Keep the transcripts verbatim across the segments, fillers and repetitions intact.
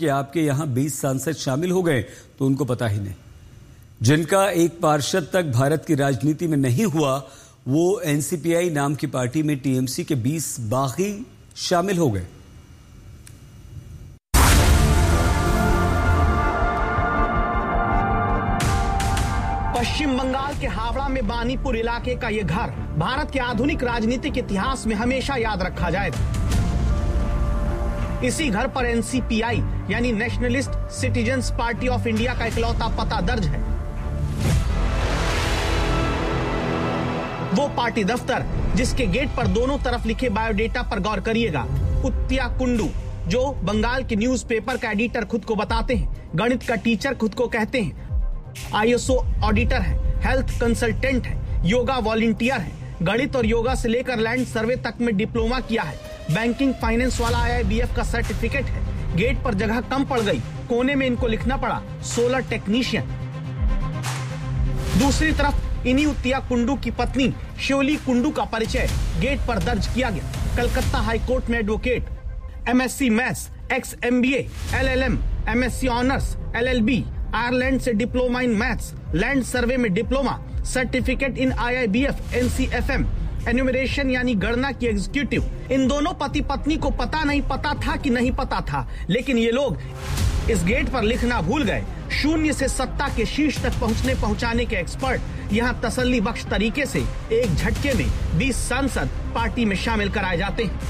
कि आपके यहां बीस सांसद शामिल हो गए तो उनको पता ही नहीं। जिनका एक पार्षद तक भारत की राजनीति में नहीं हुआ, वो एनसीपीआई नाम की पार्टी में टीएमसी के बीस बागी शामिल हो गए। पश्चिम बंगाल के हावड़ा में बानीपुर इलाके का ये घर भारत के आधुनिक राजनीतिक इतिहास में हमेशा याद रखा जाएगा। इसी घर पर एनसीपीआई यानी nationalist citizens party of India का इकलौता पता दर्ज है। वो पार्टी दफ्तर जिसके गेट पर दोनों तरफ लिखे बायोडेटा पर गौर करिएगा। उत्तियाकुंडू, जो बंगाल के न्यूज़पेपर का एडिटर खुद को बताते हैं, गणित का टीचर खुद को कहते हैं, आईएसओ ऑडिटर है, हेल्थ कंसल्टेंट है, योगा वॉलंटियर है, गणित और योगा से लेकर लैंड सर्वे तक में डिप्लोमा किया है, बैंकिंग फाइनेंस वाला आईआईबीएफ का सर्टिफिकेट है। गेट पर जगह कम पड़ गई, कोने में इनको लिखना पड़ा सोलर टेक्नीशियन। दूसरी तरफ इन्हीं उत्तिया कुंडू की पत्नी शिवली कुंडू का परिचय गेट पर दर्ज किया गया। कलकत्ता हाईकोर्ट में advocate, MSc maths, x MBA, LLM, MSc honours, LLB, Ireland से diploma in maths, land survey में diploma, certificate in IIBF, एनसीएफएम, enumeration यानी गणना की एग्जीक्यूटिव। इन दोनों पति पत्नी को पता नहीं पता था कि नहीं पता था, लेकिन ये लोग इस गेट पर लिखना भूल गए। शून्य से सत्ता के शीर्ष तक पहुंचने पहुंचाने के एक्सपर्ट यहाँ तसल्ली बख्श तरीके से एक झटके में बीस सांसद पार्टी में शामिल कराए जाते हैं।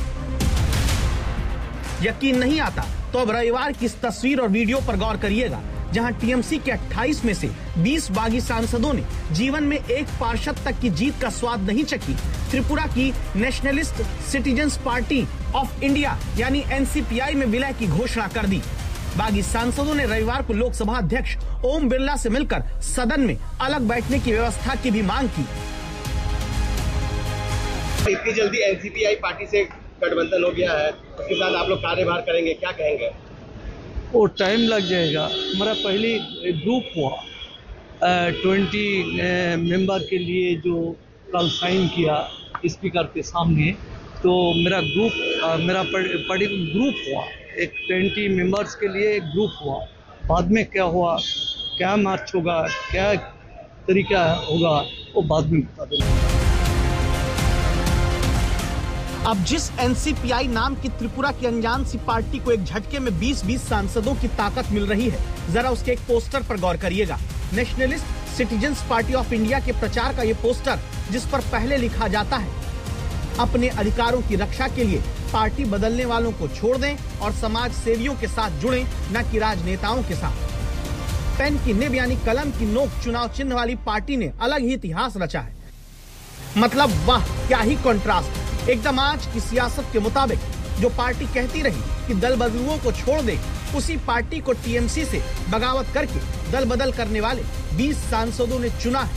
यकीन नहीं आता तो अब रविवार की इस तस्वीर और वीडियो पर गौर करिएगा, जहां टीएमसी के अट्ठाईस में से बीस बागी सांसदों ने जीवन में एक पार्षद तक की जीत का स्वाद नहीं चखी। त्रिपुरा की nationalist citizens party of India यानी एनसीपीआई में विलय की घोषणा कर दी। बागी सांसदों ने रविवार को लोकसभा अध्यक्ष ओम बिरला से मिलकर सदन में अलग बैठने की व्यवस्था की भी मांग की। इतनी जल्दी एनसीपीआई पार्टी से गठबंधन हो गया है, उसके साथ आप लोग कार्यभार करेंगे, क्या कहेंगे? वो टाइम लग जाएगा। हमारा पहले ग्रुप हुआ ट्वेंटी मेंबर के लिए जो कल साइन किया स्पीकर के सामने, तो मेरा ग्रुप आ, मेरा पार्टी ग्रुप हुआ, एक ट्वेंटी मेंबर्स के लिए एक ग्रुप हुआ। बाद में क्या हुआ, क्या मार्च होगा, क्या तरीका होगा, वो बाद में बता देंगे। अब जिस एनसीपीआई नाम की त्रिपुरा की अनजान सी पार्टी को एक झटके में बीस बीस सांसदों की ताकत मिल रही है, जरा उसके एक पोस्टर पर गौर करिएगा। Nationalist citizens party of India के प्रचार का ये पोस्टर, जिस पर पहले लिखा जाता है, अपने अधिकारों की रक्षा के लिए पार्टी बदलने वालों को छोड़ दें और समाज सेवियों के साथ जुड़ें, न कि राजनेताओं के साथ। पेन की निब यानी कलम की नोक चुनाव चिन्ह वाली पार्टी ने अलग ही इतिहास रचा है। मतलब वाह, क्या ही कॉन्ट्रास्ट। एकदम आज की सियासत के मुताबिक जो पार्टी कहती रही कि दल बदलुओं को छोड़ दे, उसी पार्टी को टीएमसी से बगावत करके दल बदल करने वाले बीस सांसदों ने चुना है।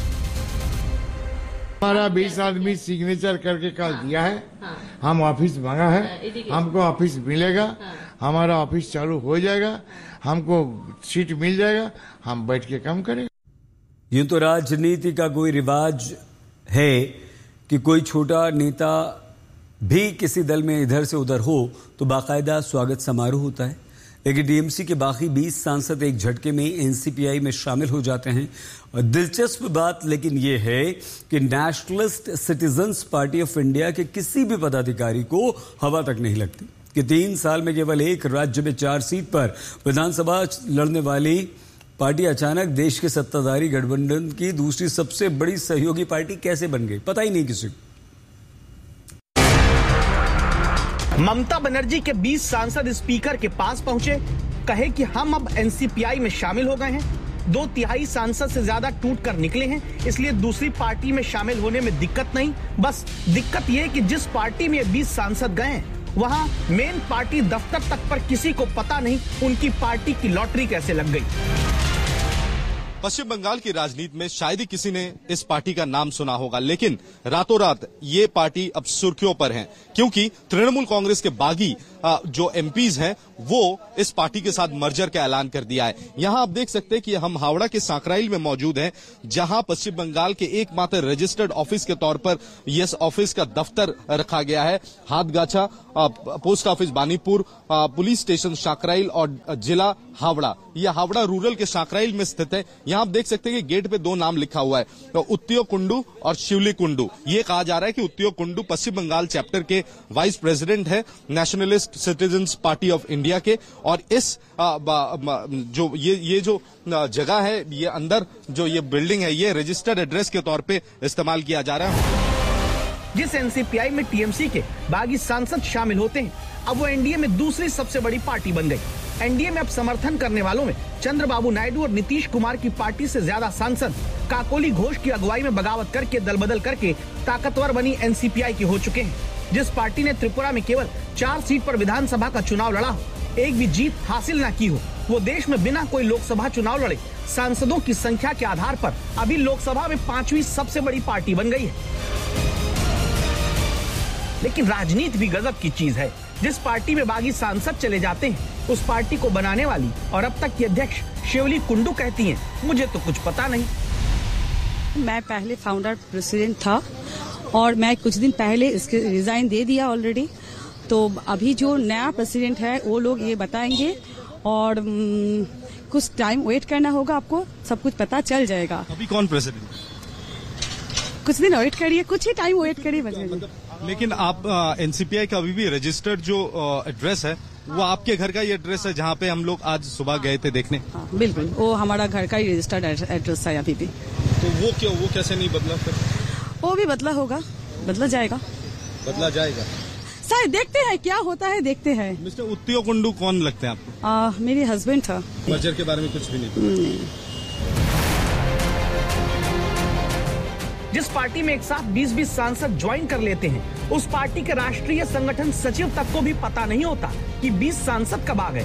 हमारा बीस आदमी सिग्नेचर करके कल दिया है। हम ऑफिस मांगा है, हमको ऑफिस मिलेगा, हमारा ऑफिस चालू हो जाएगा, हमको सीट मिल जाएगा, हम बैठ के काम करेंगे। यूं तो राजनीति का कोई रिवाज है कि कोई छोटा नेता भी किसी दल में इधर से उधर हो तो बाकायदा स्वागत समारोह होता है, लेकिन टीएमसी के बाकी बीस सांसद एक झटके में एनसीपीआई में शामिल हो जाते हैं। और दिलचस्प बात लेकिन यह है कि nationalist citizens party of India के किसी भी पदाधिकारी को हवा तक नहीं लगती कि तीन साल में केवल एक राज्य में चार सीट पर विधानसभा लड़ने वाली पार्टी अचानक देश के सत्ताधारी गठबंधन की दूसरी सबसे बड़ी सहयोगी पार्टी कैसे बन गई, पता ही नहीं किसी को। ममता बनर्जी के बीस सांसद स्पीकर के पास पहुंचे, कहे कि हम अब एनसीपीआई में शामिल हो गए हैं। दो तिहाई सांसद से ज्यादा टूट कर निकले हैं, इसलिए दूसरी पार्टी में शामिल होने में दिक्कत नहीं। बस दिक्कत यह कि जिस पार्टी में बीस सांसद गए हैं, वहां मेन पार्टी दफ्तर तक पर किसी को पता नहीं उनकी पार्टी की लॉटरी कैसे लग गई। पश्चिम बंगाल की राजनीति में शायद ही किसी ने इस पार्टी का नाम सुना होगा, लेकिन रातों रात ये पार्टी अब सुर्खियों पर है, क्योंकि तृणमूल कांग्रेस के बागी जो एमपीज हैं वो इस पार्टी के साथ मर्जर का ऐलान कर दिया है। यहां आप देख सकते हैं कि हम हावड़ा के सांकराइल में मौजूद हैं, जहां पश्चिम बंगाल के एकमात्र रजिस्टर्ड ऑफिस के तौर पर इस ऑफिस का दफ्तर रखा गया है। हाथगाछा post office Banipur, police station Sankrail और जिला हावड़ा, यह हावड़ा रूरल के सांकराइल में स्थित है। यहां आप देख सकते हैं कि गेट पे दो नाम लिखा हुआ है, तो उत्तियो कुंडू और शिवली कुंडू। ये कहा जा रहा है कि उत्तियो कुंडू पश्चिम बंगाल चैप्टर के वाइस प्रेसिडेंट है nationalist citizens party of India के, और इस आ, बा, बा, जो ये ये जो जगह है, ये अंदर जो ये बिल्डिंग है, ये रजिस्टर्ड एड्रेस के तौर पे इस्तेमाल किया जा रहा है। जिस एनसीपीआई में टीएमसी के बागी सांसद शामिल होते हैं, अब वो एनडीए में दूसरी सबसे बड़ी पार्टी बन गई। एनडीए में अब समर्थन करने वालों में चंद्रबाबू नायडू और नीतीश कुमार की पार्टी से ज्यादा सांसद काकोली घोष की अगुवाई में बगावत करके दल बदल करके ताकतवर बनी एनसीपीआई के हो चुके हैं। जिस पार्टी ने त्रिपुरा में केवल चार सीट पर विधानसभा का चुनाव लड़ा हो, एक भी जीत हासिल न की हो, वो देश में बिना कोई लोकसभा चुनाव लड़े सांसदों की संख्या के आधार पर अभी लोकसभा में पांचवी सबसे बड़ी पार्टी बन गई है। लेकिन राजनीति भी गजब की चीज है। जिस पार्टी में बागी सांसद चले जाते हैं, उस पार्टी को बनाने वाली और अब तक की अध्यक्ष शिवली कुंडू कहती हैं, मुझे तो कुछ पता नहीं। मैं पहले फाउंडर प्रेसिडेंट था और मैं कुछ दिन पहले इसके रिजाइन दे दिया ऑलरेडी। तो अभी जो नया प्रेसिडेंट है वो लोग ये बताएंगे और न, कुछ टाइम वेट करना होगा, आपको सब कुछ पता चल जाएगा। अभी कौन प्रेसिडेंट? कुछ दिन वेट करिए, कुछ ही टाइम वेट करिए। लेकिन आप एनसीपीआई का अभी भी रजिस्टर्ड जो एड्रेस है वो आपके घर का ही एड्रेस है, जहाँ पे हम लोग आज सुबह गए थे देखने। हाँ, बिल्कुल, वो हमारा घर का ही रजिस्टर्ड एड्रेस है अभी भी। तो वो क्यों, वो कैसे नहीं बदला फिर? वो भी बदला होगा, बदला जाएगा, बदला जाएगा शायद, देखते हैं क्या होता है, देखते हैं। मिस्टर उत्तियो कुंडू कौन लगते हैं आपको? आ, मेरे हस्बैंड था। मर्जर के बारे में कुछ भी नहीं, नहीं। जिस पार्टी में एक साथ बीस बीस सांसद ज्वाइन कर लेते हैं, उस पार्टी के राष्ट्रीय संगठन सचिव तक को भी पता नहीं होता कि बीस सांसद कब आ गए।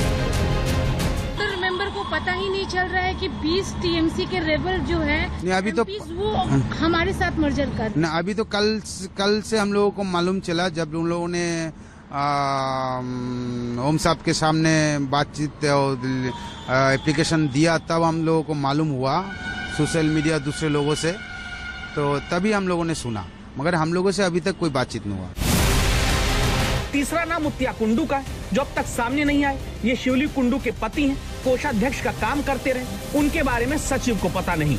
मेंबर को पता ही नहीं चल रहा है कि बीस टीएमसी के रेबल जो है अभी तो वो हमारे साथ मर्जर कर न, अभी तो कल कल से हम लोगों को मालूम चला, जब उन लोगों ने ओम साहब के सामने बातचीत और एप्लीकेशन दिया, तब हम लोगों को मालूम हुआ सोशल मीडिया दूसरे लोगों से, तो तभी हम लोगों ने सुना, मगर हम लोगों से अभी तक कोई बातचीत नहीं हुआ। तीसरा नाम उत्तिया कुंडू का है, जो अब तक सामने नहीं आए। ये शिवली कुंडू के पति हैं, कोषाध्यक्ष का काम करते रहे, उनके बारे में सचिव को पता नहीं।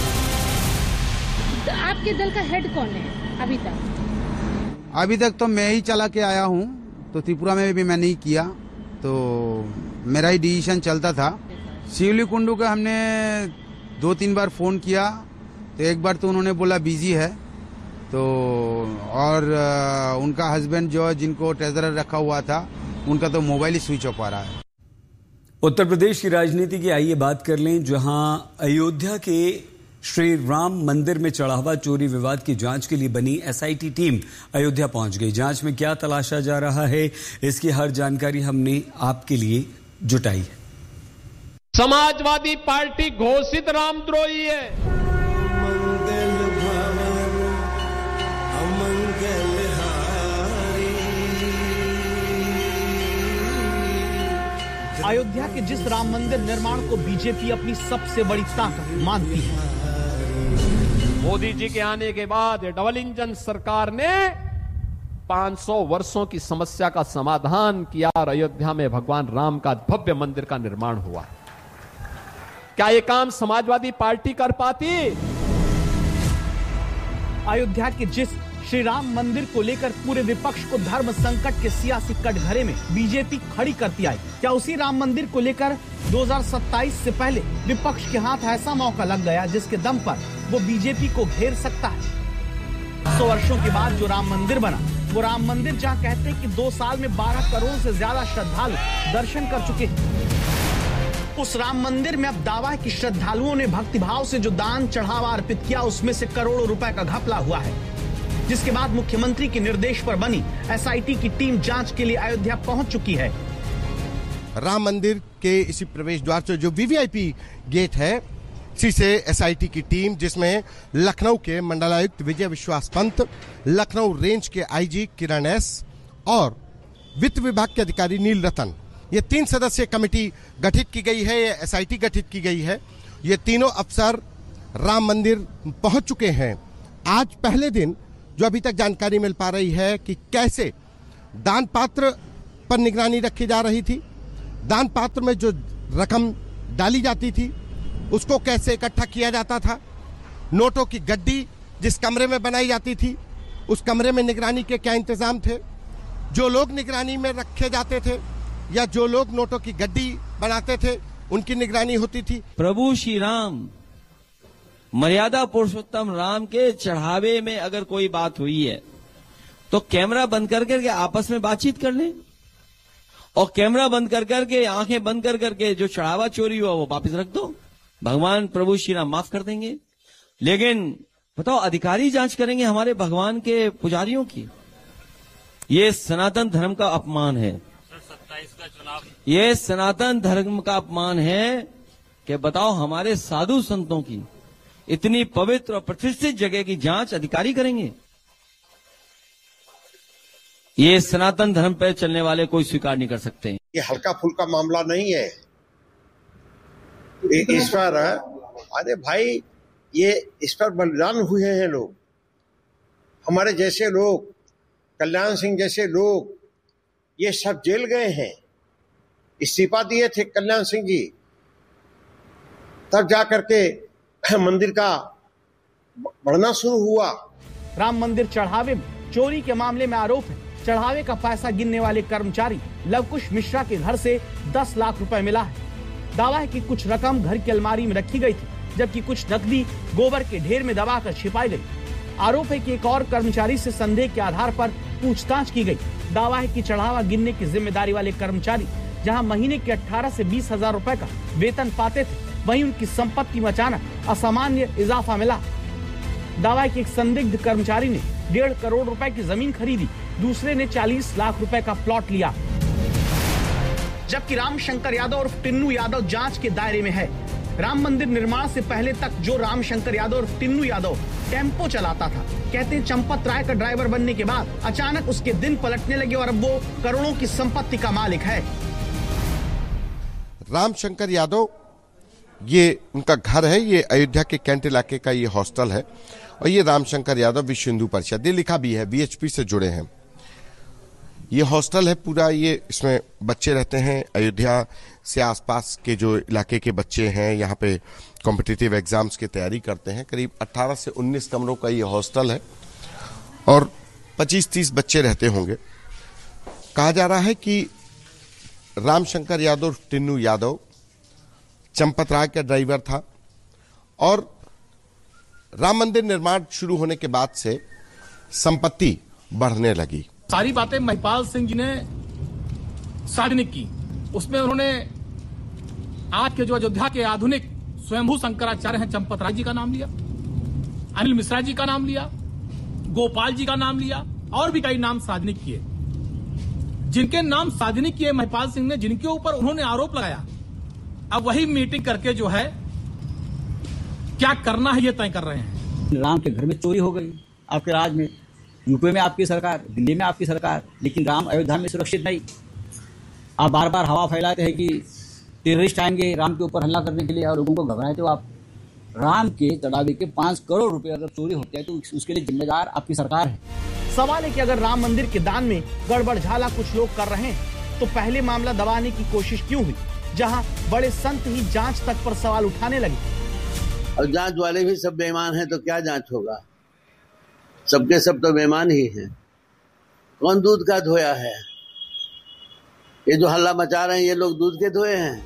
तो आपके दल का हेड कौन है अभी तक? अभी तक तो मैं ही चला के आया हूँ, तो त्रिपुरा में भी मैं नहीं किया, तो मेरा ही डिसीजन चलता था। शिवली कुंडू का हमने दो तीन बार फोन किया, तो एक बार तो उन्होंने बोला बिजी है, तो और आ, उनका हस्बैंड जो जिनको ट्रेजरर रखा हुआ था, उनका तो मोबाइल ही स्विच ऑफ आ रहा है। उत्तर प्रदेश की राजनीति की आइए बात कर लें, जहां अयोध्या के श्री राम मंदिर में चढ़ावा चोरी विवाद की जांच के लिए बनी एसआईटी टीम अयोध्या पहुंच गई। जांच में क्या तलाशा जा रहा है, इसकी हर जानकारी हमने आपके लिए जुटाई है। समाजवादी पार्टी घोषित रामद्रोही है। अयोध्या के जिस राम मंदिर निर्माण को बीजेपी अपनी सबसे बड़ी ताकत मानती है, मोदी जी के आने के बाद डबल इंजन सरकार ने पाँच सौ वर्षों की समस्या का समाधान किया और अयोध्या में भगवान राम का भव्य मंदिर का निर्माण हुआ। क्या ये काम समाजवादी पार्टी कर पाती? अयोध्या के जिस श्री राम मंदिर को लेकर पूरे विपक्ष को धर्म संकट के सियासी कटघरे में बीजेपी खड़ी करती आई, क्या उसी राम मंदिर को लेकर दो हज़ार सत्ताईस से पहले विपक्ष के हाथ ऐसा मौका लग गया जिसके दम पर वो बीजेपी को घेर सकता है? सौ वर्षों के बाद जो राम मंदिर बना, वो राम मंदिर जहाँ कहते हैं कि दो साल में बारह करोड़ से ज्यादा श्रद्धालु दर्शन कर चुके हैं, उस राम मंदिर में अब दावा है कि श्रद्धालुओं ने भक्तिभाव से जो दान चढ़ावा अर्पित किया, उसमें से करोड़ों रुपए का घपला हुआ है। जिसके बाद मुख्यमंत्री के निर्देश पर बनी एसआईटी की टीम जांच के लिए अयोध्या पहुंच चुकी है। राम मंदिर के इसी प्रवेश द्वार से जो वीवीआईपी गेट है, इसी से एसआईटी की टीम, जिसमें लखनऊ के मंडलायुक्त विजय विश्वास पंत, लखनऊ रेंज के आईजी किरण एस और वित्त विभाग के अधिकारी नील रतन। ये तीन सदस्यीय कमेटी गठित की गई है, ये एसआईटी गठित की गई है। ये तीनों अफसर राम मंदिर पहुंच चुके हैं। आज पहले दिन जो अभी तक जानकारी मिल पा रही है कि कैसे दान पात्र पर निगरानी रखी जा रही थी, दान पात्र में जो रकम डाली जाती थी उसको कैसे इकट्ठा किया जाता था, नोटों की गड्डी जिस कमरे में बनाई जाती थी उस कमरे में निगरानी के क्या इंतजाम थे, जो लोग निगरानी में रखे जाते थे या जो लोग नोटों की गड्डी बनाते थे उनकी निगरानी होती थी। प्रभु श्री राम मर्यादा पुरुषोत्तम राम के चढ़ावे में अगर कोई बात हुई है तो कैमरा बंद कर करके आपस में बातचीत कर लें, और कैमरा बंद कर करके आंखें बंद कर करके जो चढ़ावा चोरी हुआ वो वापस रख दो, भगवान प्रभु श्री राम माफ कर देंगे। लेकिन बताओ, अधिकारी जांच करेंगे हमारे भगवान के पुजारियों की? ये सनातन धर्म का अपमान है, ये सनातन धर्म का अपमान है कि बताओ हमारे साधु संतों की इतनी पवित्र और प्रतिष्ठित जगह की जांच अधिकारी करेंगे? ये सनातन धर्म पर चलने वाले कोई स्वीकार नहीं कर सकते। ये हल्का फुल्का मामला नहीं है। इस पर अरे भाई, ये इस पर बलिदान हुए हैं लोग, हमारे जैसे लोग, कल्याण सिंह जैसे लोग, ये सब जेल गए हैं। इस्तीफा दिए थे कल्याण सिंह जी, तब जाकर के मंदिर का बढ़ना शुरू हुआ। राम मंदिर चढ़ावे में चोरी के मामले में आरोप है। चढ़ावे का पैसा गिनने वाले कर्मचारी लवकुश मिश्रा के घर से दस लाख रुपए मिला है। दावा है कि कुछ रकम घर की अलमारी में रखी गई थी, जबकि कुछ नकदी गोबर के ढेर में दबाकर छिपाई गई। आरोप है कि एक और कर्मचारी से संदेह के आधार पर पूछताछ की गई। दावा है कि चढ़ावा गिनने की जिम्मेदारी वाले कर्मचारी जहां महीने के अठारह से बीस हजार रुपए का वेतन पाते थे, वहीं उनकी संपत्ति में अचानक असामान्य इजाफा मिला। दावा है कि एक संदिग्ध कर्मचारी ने डेढ़ करोड़ रुपए की जमीन खरीदी, दूसरे ने चालीस लाख रुपए का प्लॉट लिया। जबकि रामशंकर यादव और टिन्नू यादव जांच के दायरे में है। राम मंदिर निर्माण से पहले तक जो रामशंकर यादव और टिन्नू यादव टेम्पो चलाता था, कहते हैं चंपत राय का ड्राइवर बनने के बाद अचानक उसके दिन पलटने लगे और अब वो करोड़ों की संपत्ति का मालिक है। रामशंकर यादव, ये उनका घर है, ये अयोध्या के कैंट इलाके का ये हॉस्टल है, और ये रामशंकर यादव विश्व हिंदू परिषद, ये लिखा भी है, बीएचपी से जुड़े हैं। ये हॉस्टल है पूरा, ये इसमें बच्चे रहते हैं। अयोध्या से आसपास के जो इलाके के बच्चे हैं यहाँ पे कॉम्पिटिटिव एग्जाम्स की तैयारी करते हैं। करीब अठारह से उन्नीस कमरों का ये हॉस्टल है और पच्चीस तीस बच्चे रहते होंगे। कहा जा रहा है कि रामशंकर यादव टिन्नू यादव चंपत राय का ड्राइवर था, और राम मंदिर निर्माण शुरू होने के बाद से संपत्ति बढ़ने लगी। सारी बातें महिपाल सिंह जी ने सार्वजनिक की। उसमें उन्होंने आज के जो अयोध्या के आधुनिक स्वयंभू शंकराचार्य हैं चंपत राय जी का नाम लिया, अनिल मिश्रा जी का नाम लिया, गोपाल जी का नाम लिया, और भी कई नाम सार्वजनिक किए। जिनके नाम सार्वजनिक किए महिपाल सिंह ने, जिनके ऊपर उन्होंने आरोप लगाया, अब वही मीटिंग करके जो है क्या करना है ये तय कर रहे हैं। राम के घर में चोरी हो गई आपके राज में, यूपी में आपकी सरकार, दिल्ली में आपकी सरकार, लेकिन राम अयोध्या में सुरक्षित नहीं। आप बार बार हवा फैलाते हैं कि टेररिस्ट आएंगे राम के ऊपर हमला करने के लिए और लोगों को घबराए। तो आप राम के चढ़ावे के पांच करोड़ रुपए अगर चोरी होते हैं तो उसके लिए जिम्मेदार आपकी सरकार है। सवाल है कि अगर राम मंदिर के दान में गड़बड़ झाला कुछ लोग कर रहे हैं तो पहले मामला दबाने की कोशिश क्यों हुई, जहां बड़े संत ही जांच तक पर सवाल उठाने लगे। और जांच वाले भी सब बेईमान हैं तो क्या जांच होगा? सबके सब तो बेईमान ही हैं। कौन दूध का धोया है? ये जो हल्ला मचा रहे हैं ये लोग दूध के धोए हैं।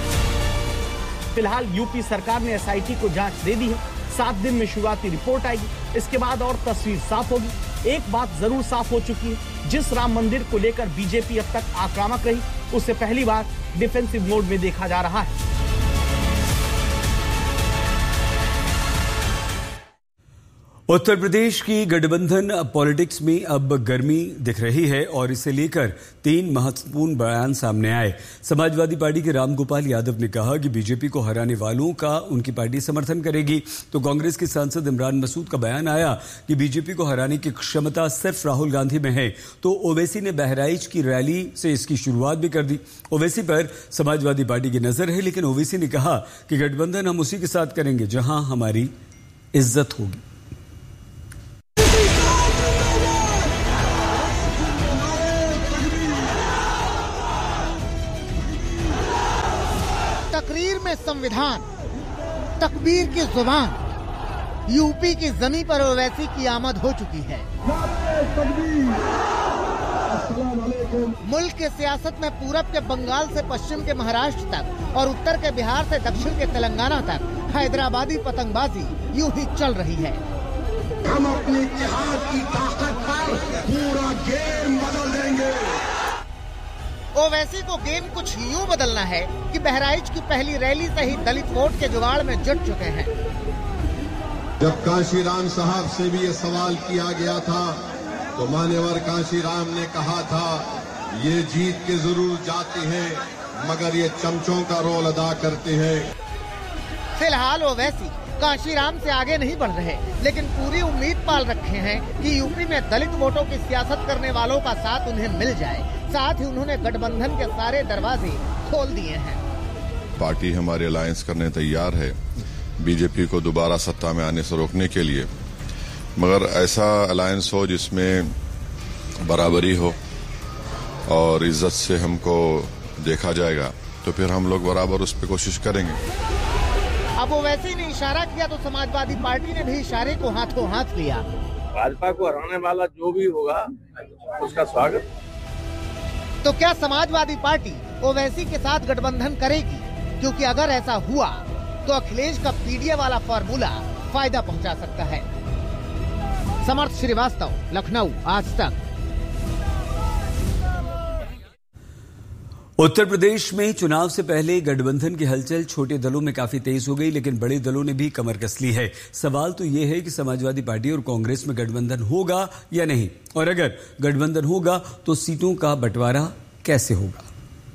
फिलहाल यूपी सरकार ने एसआईटी को जांच दे दी है। सात दिन में शुरुआती रिपोर्ट आएगी, इसके बाद और तस्वीर साफ होगी। एक बात जरूर साफ हो चुकी है, जिस राम मंदिर को लेकर बीजेपी अब तक आक्रामक रही, उसे पहली बार डिफेंसिव मोड में देखा जा रहा है। उत्तर प्रदेश की गठबंधन पॉलिटिक्स में अब गर्मी दिख रही है और इसे लेकर तीन महत्वपूर्ण बयान सामने आए। समाजवादी पार्टी के रामगोपाल यादव ने कहा कि बीजेपी को हराने वालों का उनकी पार्टी समर्थन करेगी, तो कांग्रेस के सांसद इमरान मसूद का बयान आया कि बीजेपी को हराने की क्षमता सिर्फ राहुल गांधी में है। तो ओवैसी ने बहराइच की रैली से इसकी शुरुआत भी कर दी। ओवैसी पर समाजवादी पार्टी की नजर है, लेकिन ओवैसी ने कहा कि गठबंधन हम उसी के साथ करेंगे जहां हमारी इज्जत होगी। तकरीर में संविधान, तकबीर की जुबान, यूपी की जमीन पर ओवैसी की आमद हो चुकी है। मुल्क की सियासत में पूरब के बंगाल से पश्चिम के महाराष्ट्र तक और उत्तर के बिहार से दक्षिण के तेलंगाना तक हैदराबादी पतंगबाजी यूं ही चल रही है। हम अपनी जिहाद की ताकत पर पूरा गेम बदल देंगे। ओवैसी को गेम कुछ यूं बदलना है कि बहराइच की पहली रैली से ही दलित वोट के जुगाड़ में जुट चुके हैं। जब काशीराम साहब से भी ये सवाल किया गया था तो मान्यवर काशीराम ने कहा था ये जीत के जरूर जाते हैं मगर ये चमचों का रोल अदा करते हैं। फिलहाल ओवैसी काशीराम से आगे नहीं बढ़ रहे, लेकिन पूरी उम्मीद पाल रखे हैं कि यूपी में दलित वोटों की सियासत करने वालों का साथ उन्हें मिल जाए। साथ ही उन्होंने गठबंधन के सारे दरवाजे खोल दिए हैं। पार्टी हमारे अलायंस करने तैयार है बीजेपी को दोबारा सत्ता में आने से रोकने के लिए, मगर ऐसा अलायंस हो जिसमें बराबरी हो और इज्जत से हमको देखा जाएगा, तो फिर हम लोग बराबर उस पर कोशिश करेंगे। अब ओवैसी ने इशारा किया तो समाजवादी पार्टी ने भी इशारे को हाथों हाथ लिया। भाजपा को हराने वाला जो भी होगा उसका स्वागत। तो क्या समाजवादी पार्टी ओवैसी के साथ गठबंधन करेगी? क्योंकि अगर ऐसा हुआ तो अखिलेश का पीडीए वाला फार्मूला फायदा पहुंचा सकता है। समर्थ श्रीवास्तव, लखनऊ, आज तक। उत्तर प्रदेश में चुनाव से पहले गठबंधन की हलचल छोटे दलों में काफी तेज हो गई, लेकिन बड़े दलों ने भी कमर कस ली है। सवाल तो यह है कि समाजवादी पार्टी और कांग्रेस में गठबंधन होगा या नहीं, और अगर गठबंधन होगा तो सीटों का बंटवारा कैसे होगा।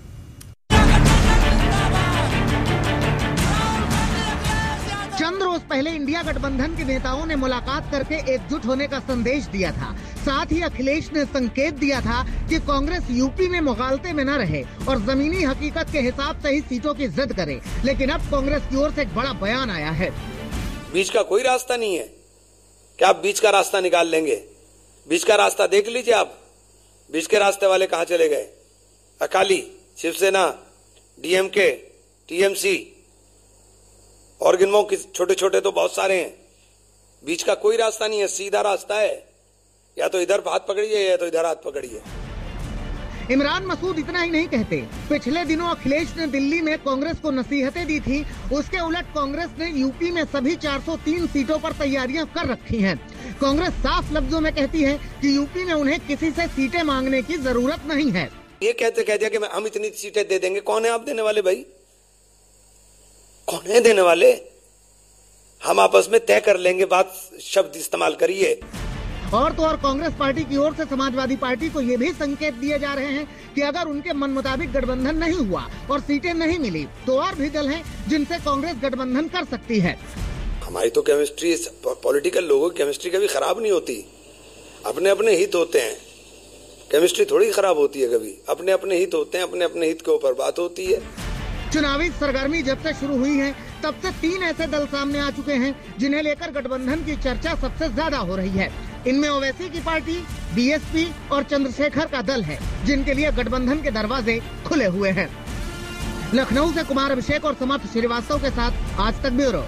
चंद रोज पहले इंडिया गठबंधन के नेताओं ने मुलाकात करके एकजुट होने का संदेश दिया था। साथ ही अखिलेश ने संकेत दिया था कि कांग्रेस यूपी में मुगालते में न रहे और जमीनी हकीकत के हिसाब से ही सीटों की जिद करे। लेकिन अब कांग्रेस की ओर से एक बड़ा बयान आया है। बीच का कोई रास्ता नहीं है। क्या आप बीच का रास्ता निकाल लेंगे? बीच का रास्ता देख लीजिए आप। बीच के रास्ते वाले कहाँ चले गए? अकाली, शिवसेना, डीएमके, टीएमसी और गिनवाओं के छोटे छोटे तो बहुत सारे हैं। बीच का कोई रास्ता नहीं है, सीधा रास्ता है। या तो इधर हाथ पकड़िए या तो इधर हाथ पकड़िए। इमरान मसूद इतना ही नहीं कहते। पिछले दिनों अखिलेश ने दिल्ली में कांग्रेस को नसीहतें दी थी। उसके उलट कांग्रेस ने यूपी में सभी चार सौ तीन सीटों पर तैयारियां कर रखी हैं। कांग्रेस साफ लफ्जों में कहती है कि यूपी में उन्हें किसी से सीटें मांगने की जरूरत नहीं है। ये कहते कह दिया कि हम इतनी सीटें दे देंगे। कौन है आप देने वाले भाई? कौन है देने वाले? हम आपस में तय कर लेंगे, बात शब्द इस्तेमाल करिए। और तो और कांग्रेस पार्टी की ओर से समाजवादी पार्टी को ये भी संकेत दिए जा रहे हैं कि अगर उनके मन मुताबिक गठबंधन नहीं हुआ और सीटें नहीं मिली तो और भी दल हैं जिनसे कांग्रेस गठबंधन कर सकती है। हमारी तो केमिस्ट्री, पॉलिटिकल लोगों की केमिस्ट्री कभी खराब नहीं होती। अपने अपने हित होते हैं, केमिस्ट्री थोड़ी खराब होती है। कभी अपने अपने हित होते हैं, अपने अपने हित के ऊपर बात होती है। चुनावी सरगर्मी जब से शुरू हुई है तब से तीन ऐसे दल सामने आ चुके हैं जिन्हें लेकर गठबंधन की चर्चा सबसे ज्यादा हो रही है। इनमें ओवैसी की पार्टी, बीएसपी और चंद्रशेखर का दल है, जिनके लिए गठबंधन के दरवाजे खुले हुए हैं। लखनऊ से कुमार अभिषेक और समर्थ श्रीवास्तव के साथ आज तक ब्यूरो।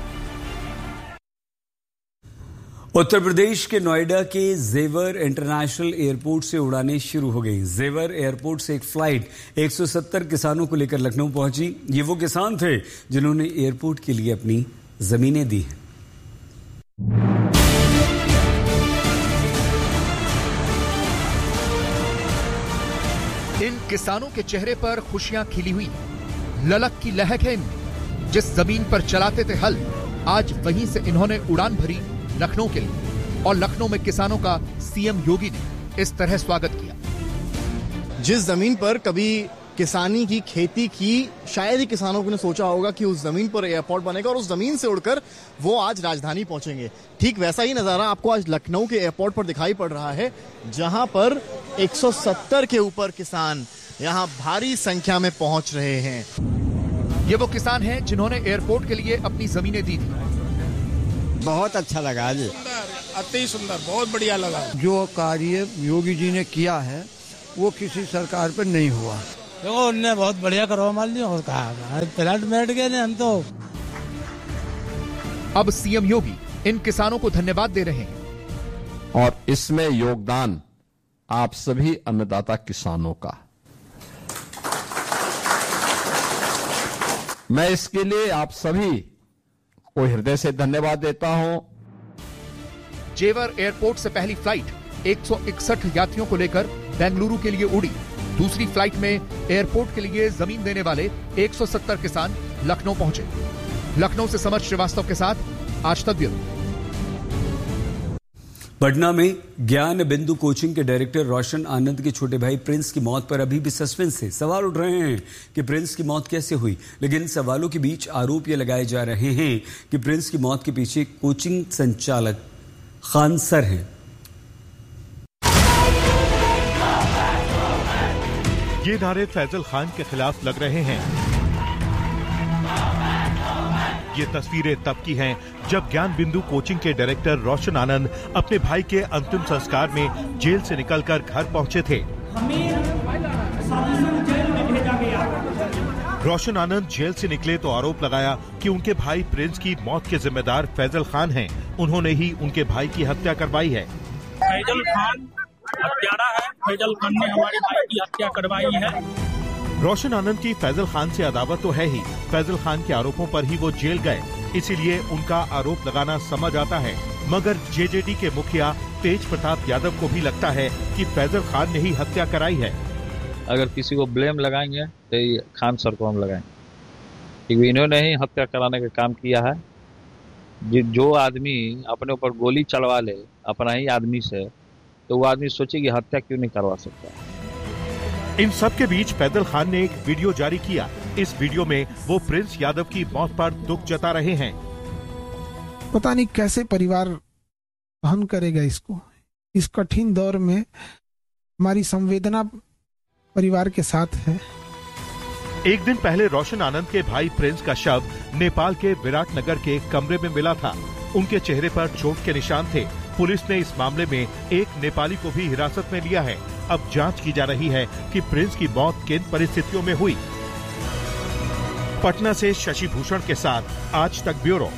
उत्तर प्रदेश के नोएडा के जेवर इंटरनेशनल एयरपोर्ट से उड़ानें शुरू हो गई। जेवर एयरपोर्ट से एक फ्लाइट एक सौ सत्तर किसानों को लेकर लखनऊ पहुंची। ये वो किसान थे जिन्होंने एयरपोर्ट के लिए अपनी जमीनें दी हैं। इन किसानों के चेहरे पर खुशियां खिली हुई, ललक की लहक है इनमें। जिस जमीन पर चलाते थे हल, आज वहीं से इन्होंने उड़ान भरी लखनऊ के लिए। और लखनऊ में किसानों का सीएम योगी ने इस तरह स्वागत किया। जिस जमीन पर कभी किसानी की खेती की, शायद ही किसानों ने सोचा होगा कि उस जमीन पर एयरपोर्ट बनेगा और उस जमीन से उड़कर वो आज राजधानी पहुंचेंगे। ठीक वैसा ही नजारा आपको आज लखनऊ के एयरपोर्ट पर दिखाई पड़ रहा है, जहां पर एक सौ सत्तर के ऊपर किसान यहां भारी संख्या में पहुंच रहे हैं। ये वो किसान हैं जिन्होंने एयरपोर्ट के लिए अपनी जमीनें दी थी। बहुत अच्छा लगा जी, अति सुंदर, बहुत बढ़िया लगा। जो कार्य योगी जी ने किया है वो किसी सरकार पर नहीं हुआ। देखो उनने बहुत बढ़िया करवा मान लिया और कहा प्लाट बैठ गए हम तो। अब सीएम योगी इन किसानों को धन्यवाद दे रहे हैं और इसमें योगदान आप सभी अन्नदाता किसानों का। मैं इसके लिए आप सभी को हृदय से धन्यवाद देता हूं। जेवर एयरपोर्ट से पहली फ्लाइट एक सौ इकसठ यात्रियों को लेकर बेंगलुरु के लिए उड़ी। दूसरी फ्लाइट में एयरपोर्ट के लिए जमीन देने वाले एक सौ सत्तर किसान लखनऊ पहुंचे। लखनऊ से समर श्रीवास्तव के साथ आज तक ब्यूरो। पटना में ज्ञान बिंदु कोचिंग के डायरेक्टर रोशन आनंद के छोटे भाई प्रिंस की मौत पर अभी भी सस्पेंस है। सवाल उठ रहे हैं कि प्रिंस की मौत कैसे हुई, लेकिन सवालों के बीच आरोप ये लगाए जा रहे हैं कि प्रिंस की मौत के पीछे कोचिंग संचालक खान सर हैं। ये नारे फैजल खान के खिलाफ लग रहे हैं। ये तस्वीरें तब की हैं जब ज्ञान बिंदु कोचिंग के डायरेक्टर रोशन आनंद अपने भाई के अंतिम संस्कार में जेल से निकलकर घर पहुंचे थे। रोशन आनंद जेल से निकले तो आरोप लगाया कि उनके भाई प्रिंस की मौत के जिम्मेदार फैजल खान हैं। उन्होंने ही उनके भाई की हत्या करवाई है। फैजल खान हत्यारा है, फैजल खान ने हमारे भाई की हत्या करवाई है। रोशन आनंद की फैजल खान से अदावत तो है ही, फैजल खान के आरोपों पर ही वो जेल गए, इसीलिए उनका आरोप लगाना समझ आता है। मगर जेजेडी के मुखिया तेज प्रताप यादव को भी लगता है कि फैजल खान ने ही हत्या कराई है। अगर किसी को ब्लेम लगाएंगे तो ये खान सर को हम लगाएंगे, क्योंकि इन्होंने ही हत्या कराने का काम किया है। जो आदमी अपने ऊपर गोली चलवा ले अपना ही आदमी से, तो वो आदमी सोचे कि हत्या क्यों नहीं करवा सकता। इन सब के बीच फैजल खान ने एक वीडियो जारी किया। इस वीडियो में वो प्रिंस यादव की मौत पर दुख जता रहे हैं। पता नहीं कैसे परिवार सहन करेगा इसको। इस कठिन दौर में हमारी संवेदना परिवार के साथ है। एक दिन पहले रोशन आनंद के भाई प्रिंस का शव नेपाल के विराटनगर के कमरे में मिला था। उनके चेहरे पर चोट के निशान थे। पुलिस ने इस मामले में एक नेपाली को भी हिरासत में लिया है। अब जांच की जा रही है कि प्रिंस की मौत किन परिस्थितियों में हुई। पटना से शशि भूषण के साथ आज तक ब्यूरो।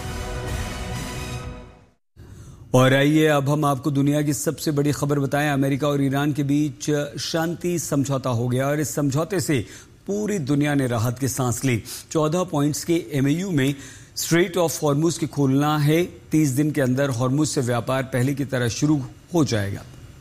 और आइए अब हम आपको दुनिया की सबसे बड़ी खबर बताएं। अमेरिका और ईरान के बीच शांति समझौता हो गया और इस समझौते से पूरी दुनिया ने राहत की सांस ली। चौदह पॉइंट्स के एमओयू में स्ट्रेट ऑफ हॉर्मुज की खोलना है। तीस दिन के अंदर हॉर्मुज से व्यापार पहले की तरह शुरू हो जाएगा।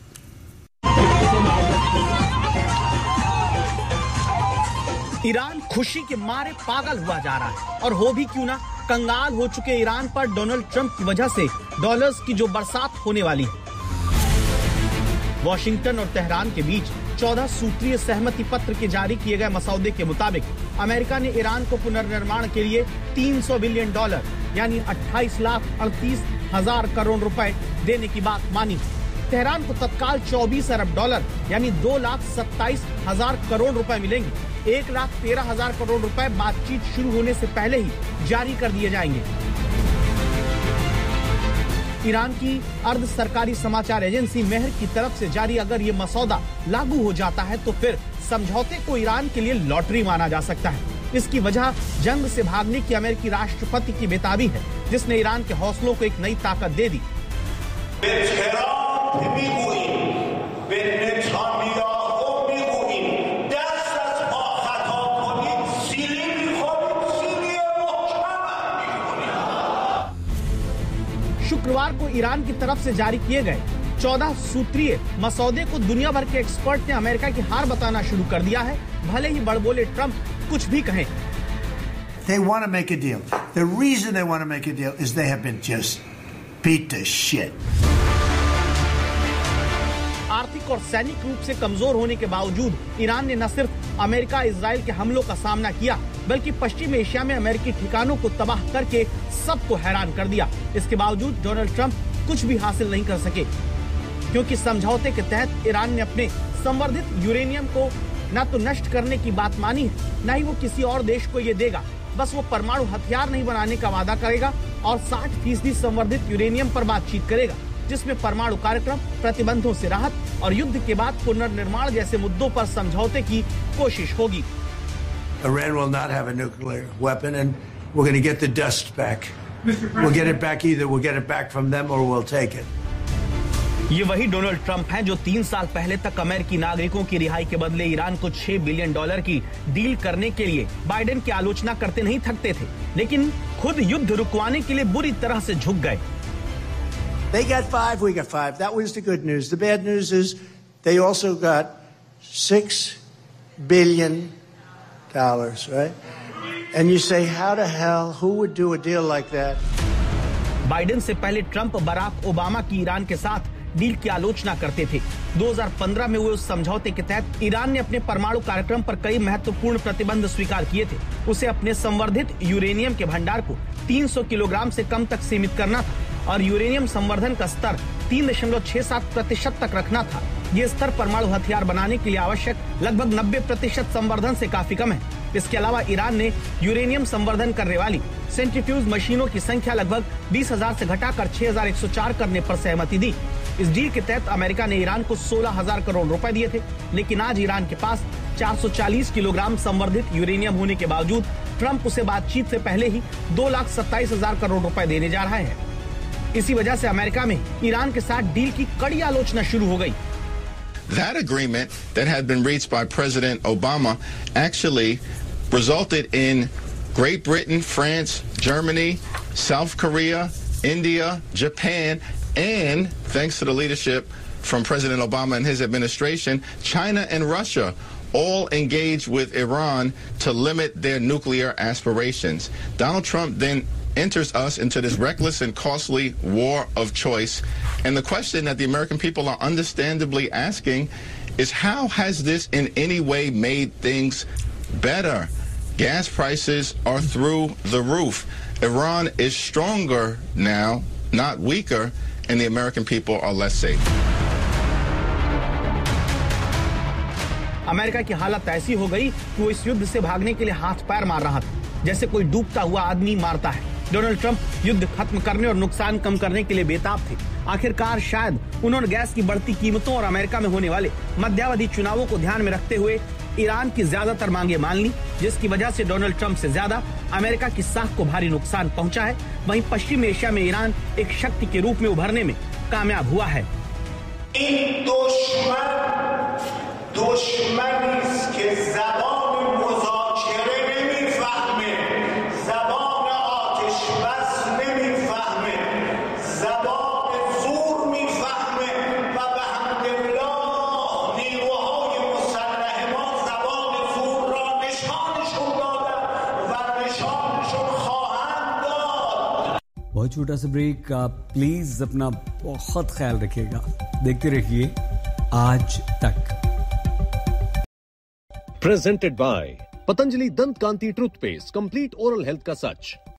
ईरान खुशी के मारे पागल हुआ जा रहा है और हो भी क्यों ना, कंगाल हो चुके ईरान पर डोनाल्ड ट्रंप की वजह से डॉलर्स की जो बरसात होने वाली है। वॉशिंगटन और तेहरान के बीच चौदह सूत्रीय सहमति पत्र के जारी किए गए मसौदे के मुताबिक अमेरिका ने ईरान को पुनर्निर्माण के लिए तीन सौ बिलियन डॉलर यानी अट्ठाईस लाख अड़तीस हजार करोड़ रुपए देने की बात मानी। तेहरान को तत्काल चौबीस अरब डॉलर यानी दो लाख सत्ताईस हजार करोड़ रुपए मिलेंगे। एक लाख तेरह हजार करोड़ रुपए बातचीत शुरू होने से पहले ही जारी कर दिए जाएंगे। ईरान की अर्ध सरकारी समाचार एजेंसी मेहर की तरफ से जारी अगर ये मसौदा लागू हो जाता है तो फिर समझौते को ईरान के लिए लॉटरी माना जा सकता है। इसकी वजह जंग से भागने की अमेरिकी राष्ट्रपति की बेताबी है, जिसने ईरान के हौसलों को एक नई ताकत दे दी। शुक्रवार को ईरान की तरफ से जारी किए गए चौदह सूत्रीय मसौदे को दुनिया भर के एक्सपर्ट ने अमेरिका की हार बताना शुरू कर दिया है, भले ही बड़बोले ट्रंप कुछ भी कहें। They want to make a deal. The reason they want to make a deal is they have been just beat to shit. आर्थिक और सैनिक रूप से कमजोर होने के बावजूद ईरान ने न सिर्फ अमेरिका इजराइल के हमलों का सामना किया, बल्कि पश्चिम एशिया में अमेरिकी ठिकानों को तबाह करके सबको हैरान कर दिया। इसके बावजूद डोनाल्ड ट्रंप कुछ भी हासिल नहीं कर सके, क्योंकि समझौते के तहत ईरान ने अपने संवर्धित यूरेनियम को न तो नष्ट करने की बात मानी है, न ही वो किसी और देश को ये देगा। बस वो परमाणु हथियार नहीं बनाने का वादा करेगा और साठ फीसदी संवर्धित यूरेनियम पर बातचीत करेगा, जिसमें परमाणु कार्यक्रम, प्रतिबंधों से राहत और युद्ध के बाद पुनर्निर्माण जैसे मुद्दों पर समझौते की कोशिश होगी। Iran will not have a nuclear weapon, and we're going to get the dust back. We'll get it back either we'll get it back from them or we'll take it. ये वही डोनाल्ड ट्रंप हैं जो तीन साल पहले तक अमेरिकी नागरिकों की रिहाई के बदले ईरान को छह बिलियन डॉलर की डील करने के लिए बाइडेन की आलोचना करते नहीं थकते थे, लेकिन खुद युद्ध रुकवाने के लिए बुरी तरह से झुक गए। They got five, we got five. That was the good news. The bad news is they also got six billion dollars, right? And you say, how the hell, who would do a deal like that? Biden से पहले Trump Barack Obama की Iran के साथ deal की आलोचना करते थे। दो हज़ार पंद्रह में हुए उस समझौते के तहत ईरान ने अपने परमाणु कार्यक्रम पर कई महत्वपूर्ण प्रतिबंध स्वीकार किए थे। उसे अपने संवर्धित यूरेनियम के भंडार को तीन सौ किलोग्राम से कम तक सीमित करना था और यूरेनियम संवर्धन का स्तर तीन दशमलव छह सात प्रतिशत तक रखना था। ये स्तर परमाणु हथियार बनाने के लिए आवश्यक लगभग नब्बे प्रतिशत संवर्धन से काफी कम है। इसके अलावा ईरान ने यूरेनियम संवर्धन करने वाली सेंट्रीफ्यूज मशीनों की संख्या लगभग बीस हज़ार से घटाकर छह हज़ार एक सौ चार करने पर सहमति दी। इस डील के तहत अमेरिका ने ईरान को सोलह हज़ार करोड़ रुपए दिए थे, लेकिन आज ईरान के पास चार सौ चालीस किलोग्राम संवर्धित यूरेनियम होने के बावजूद ट्रंप उसे बातचीत से पहले ही दो लाख सत्ताईस हजार करोड़ रुपए देने जा रहा है। इसी वजह से अमेरिका में ईरान के साथ डील की कड़ी आलोचना शुरू हो गई। That agreement that had been reached by President Obama actually resulted in Great Britain, France, Germany, South Korea, India, Japan, and thanks to the leadership from President Obama and his administration, China and Russia all engaged with Iran to limit their nuclear aspirations. Donald Trump then enters us into this reckless and costly war of choice. And the question that the American people are understandably asking is, how has this in any way made things better? Gas prices are through the roof. Iran is stronger now, not weaker, and the American people are less safe. America की हालत ऐसी हो गई कि वो इस युद्ध से भागने के लिए हाथ पैर मार रहा था, जैसे कोई डूबता हुआ आदमी मारता है। डोनाल्ड ट्रंप युद्ध खत्म करने और नुकसान कम करने के लिए बेताब थे। आखिरकार शायद उन्होंने गैस की बढ़ती कीमतों और अमेरिका में होने वाले मध्यावधि चुनावों को ध्यान में रखते हुए ईरान की ज्यादातर मांगे मान ली, जिसकी वजह से डोनाल्ड ट्रंप से ज्यादा अमेरिका की साख को भारी नुकसान पहुंचा है। वहीं पश्चिम एशिया में ईरान एक शक्ति के रूप में उभरने में कामयाब हुआ है। बहुत छोटा सा ब्रेक, आप प्लीज अपना बहुत ख्याल रखिएगा। देखते रहिए आज तक। प्रेजेंटेड बाय पतंजलि दंत कांति टूथपेस्ट, कंप्लीट ओरल हेल्थ का सच।